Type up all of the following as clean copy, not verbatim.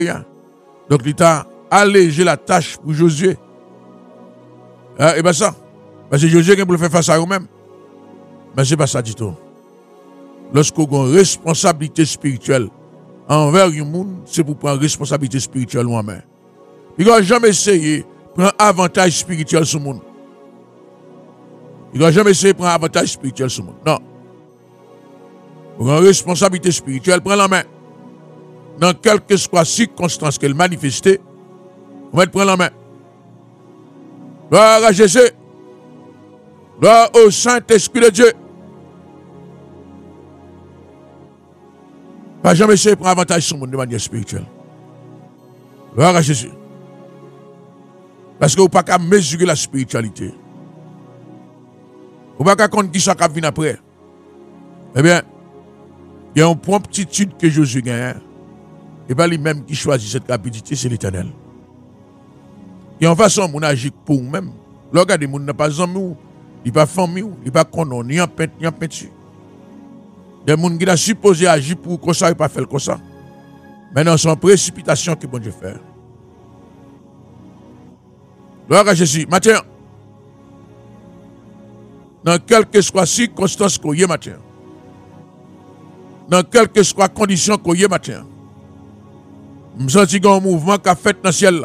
rien. Donc l'État a allégé la tâche pour Josué. Et bien ça, parce que Josué qui peut faire face à eux-mêmes. Mais ce n'est pas ça du tout. Lorsqu'on a une responsabilité spirituelle envers le monde, c'est pour prendre responsabilité spirituelle moi-même. Il ne va jamais essayer de prendre avantage spirituel sur le monde. Il ne va jamais essayer de prendre avantage spirituel sur le monde. Non. Pour une responsabilité spirituelle, prends la main. Dans quelque soit circonstance qu'elle manifeste, on va te prendre la main. Gloire à Jésus. Gloire au Saint-Esprit de Dieu. Pas jamais essayer de prendre avantage sur le monde de manière spirituelle. Gloire à Jésus. Parce que vous n'avez pas qu'à mesurer la spiritualité. Vous n'avez pas qu'à compter qui ça qui vient après. Eh bien, il y a une promptitude que Jésus gagne. Et pas lui-même qui choisit cette rapidité, c'est l'Éternel. Et en façon, on agit pour nous-mêmes. Regardez, on n'a pas d'amis, il n'est pas famille, il n'est pas connu, ni en peinture. Des gens qui sont supposés agir pour que ça, ils ne pas faire comme ça. Maintenant, c'est en précipitation que bon Dieu fait. Gloire à Jésus. Matin, dans quelque soit circonstance qu'on y est matin, dans quelque soit condition qu'on y est matin, je sens qu'il y a un mouvement qui a fait dans le ciel.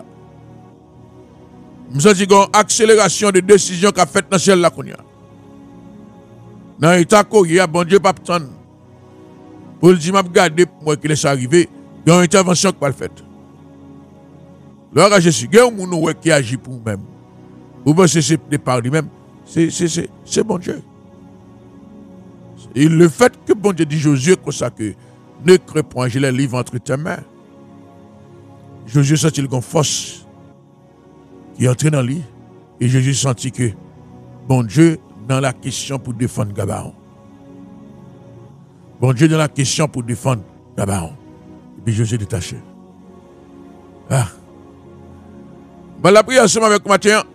Je sens qu'il y a une accélération de décision qui a fait dans le ciel. Dans l'état qu'on y a, bon Dieu, pas attendre. Pour le dire, je regarde pour moi qu'il est arrivé, il y a une intervention qui va le faire. Gloire à Jésus. Il y a un monde qui agit pour nous-mêmes. Vous pensez que c'est par lui-même. C'est bon Dieu. Et le fait que bon Dieu dit Josué comme ça que ne crée point, j'ai les livres entre tes mains. Josué sentit une force qui est entrée dans lui. Et Josué sentit que bon Dieu dans la question pour défendre Gabaon. Bon Dieu dans la question pour défendre Gabaon. Et puis Josué détaché. Ah. Bon, la prière ensemble avec moi, matin.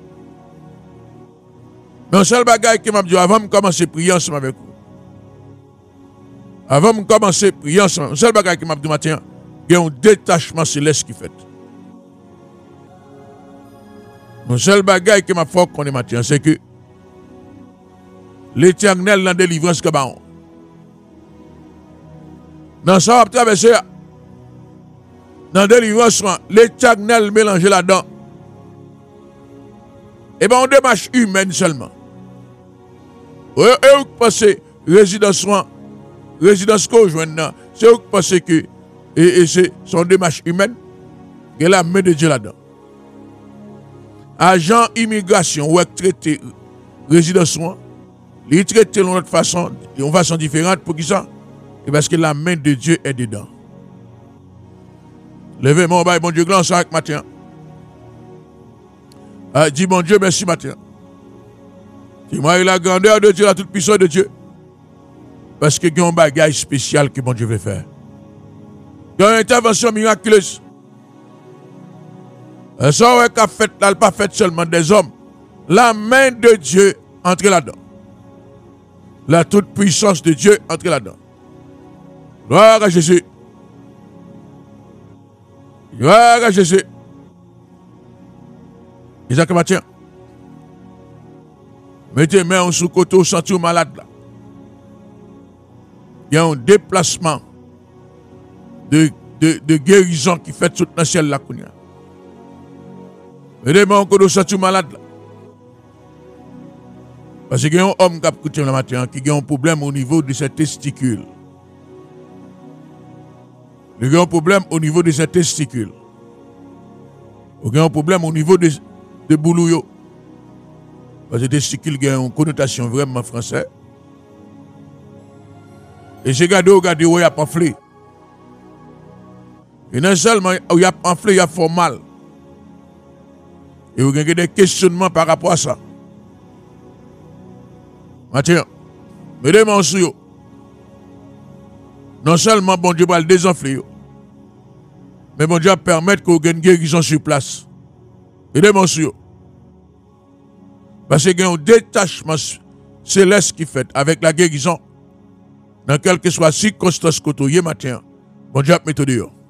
Mais un seul bagage qui m'a dit avant de commencer à prier ensemble avec vous. Avant de commencer à prier ensemble, un seul bagage qui m'a dit matin, il y a un détachement céleste qui fait. Un seul bagage qui m'a fait qu'on est matin, c'est que l'Éternel dans la délivrance que baon. Dans ça, on va traverser. Dans la délivrance, l'Éternel mélangé là-dedans. Et bien, on démarche humaine seulement. Et vous pensez, résidence conjointe, c'est vous pensez que c'est son démarche humaine, il y a la main de Dieu là-dedans. Agent immigration, ou traité résidence, il traite d'une façon différente pour qui ça? Et parce que la main de Dieu est dedans. Levez mon bail, bon Dieu, grand ça avec matin. Dis mon Dieu, merci matin. Dis-moi la grandeur de Dieu, la toute puissance de Dieu. Parce qu'il y a un bagage spécial que mon Dieu veut faire. Il y a une intervention miraculeuse. Ça, qu'a fait, là, pas fait seulement des hommes. La main de Dieu entre là-dedans. La toute puissance de Dieu entre là-dedans. Gloire à Jésus. Gloire à Jésus. Isaac Mathieu. Mettez main sous côté au centre malade là. Il y a un déplacement de guérison qui fait tout dans le ciel là. Mettez main au centre malade là. Parce qu'il y a un homme qui a écouté le matin qui a un problème au niveau de ses testicules. Il y a un problème au niveau de ses testicules. Il y a un problème au niveau de boulouyo. Parce que testicule a une connotation vraiment française. Et j'ai regardé où il y a enflé. Et non seulement où il y a enflé, il y a fort mal. Et vous avez des questionnements par rapport à ça. Mathieu, mettez mon sou. Non seulement bon Dieu va le désenfler, mais bon Dieu va permettre que vous ayez une guérison sur place. Mettez mon sou. Parce qu'il y a un détachement céleste qui fait avec la guérison. Dans quelle que soit circonstance que vous avez matin, bon Dieu va mettre dehors.